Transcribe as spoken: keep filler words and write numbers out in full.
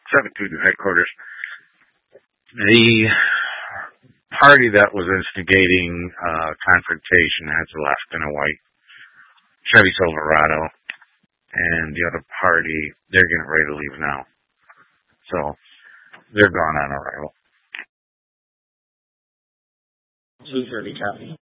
seven two two headquarters. The party that was instigating uh, confrontation has left in a white Chevy Silverado, and the other party, they're getting ready to leave now. So they're gone on arrival. Who's really tough?